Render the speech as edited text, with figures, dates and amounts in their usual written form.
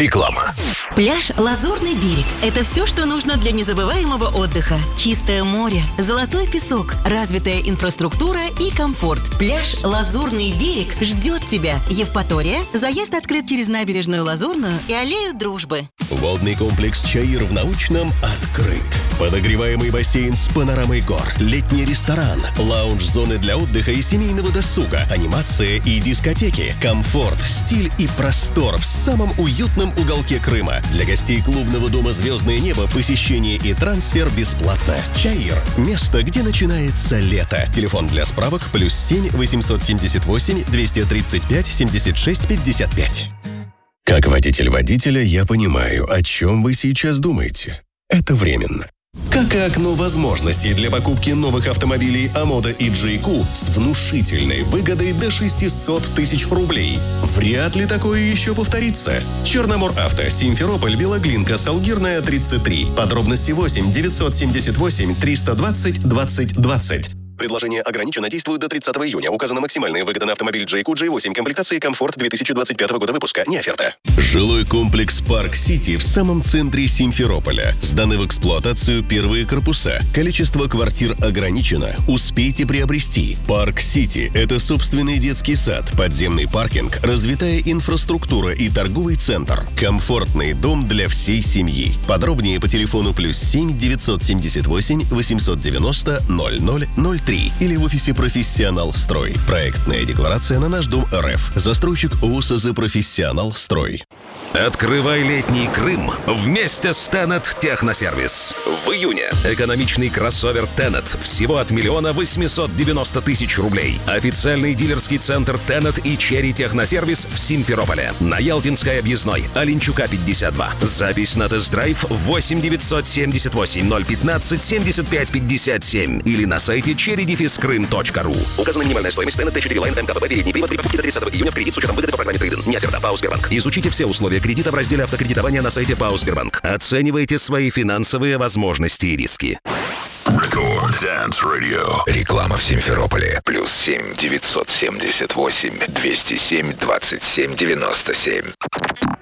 Реклама. Пляж «Лазурный берег» – это все, что нужно для незабываемого отдыха. Чистое море, золотой песок, развитая инфраструктура и комфорт. Пляж «Лазурный берег» ждет тебя. Евпатория. Заезд открыт через набережную Лазурную и аллею Дружбы. Водный комплекс «Чаир» в Научном открыт. Подогреваемый бассейн с панорамой гор, летний ресторан, лаунж-зоны для отдыха и семейного досуга, анимация и дискотеки, комфорт, стиль и простор в самом уютном уголке Крыма. Для гостей клубного дома «Звездное небо» посещение и трансфер бесплатно. «Чаир» – место, где начинается лето. Телефон для справок +7 878 235 76 55. Как водитель водителя я понимаю, о чем вы сейчас думаете. Это временно. Как и окно возможностей для покупки новых автомобилей «Амода» и «Джейку» с внушительной выгодой до 600 тысяч рублей. Вряд ли такое еще повторится. Черномор-Авто, Симферополь, Белоглинка, Салгирная, 33. Подробности 8 978 320 20 20. Предложение ограничено, действует до 30 июня. Указана максимальная выгода на автомобиль Джейку J8 комплектации «Комфорт» 2025 года выпуска. Не оферта. Жилой комплекс «Парк-Сити» в самом центре Симферополя. Сданы в эксплуатацию первые корпуса. Количество квартир ограничено. Успейте приобрести. «Парк-Сити» — это собственный детский сад, подземный паркинг, развитая инфраструктура и торговый центр. Комфортный дом для всей семьи. Подробнее по телефону +7 978 890 0003 или в офисе «Профессионал Строй». Проектная декларация на наш дом РФ. Застройщик ОСЗ «Профессионал Строй». Открывай летний Крым вместе с Тенет Техносервис. В июне экономичный кроссовер Тенет всего от 1 890 000 рублей. Официальный дилерский центр Тенет и Черри Техносервис в Симферополе. На Ялтинской объездной, Оленчука, 52. Запись на тест-драйв 8 978 015 75 57 или на сайте cherry-крым.ру. Указана минимальная стоимость Тенет Т4 Line МКБ. Передний привод при покупке до 30 июня в кредит с учетом выгоды по программе Трейден. Не оферта. ПАО «Сбербанк». Изучите все условия кредита в разделе автокредитования на сайте ПАО «Сбербанк». Оценивайте свои финансовые возможности и риски. Record Dance Radio. Реклама в Симферополе. +7 978 207 27 97.